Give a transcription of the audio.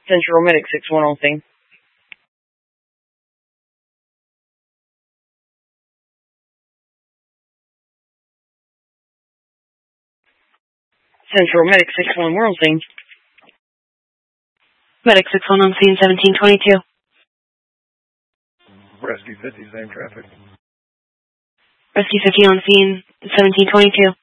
Central Medic 6-1 on scene. Central Medic 6-1, we're on scene. Medic 6-1 on scene, 1722. Rescue 50, same traffic. Rescue 50 on scene, 1722.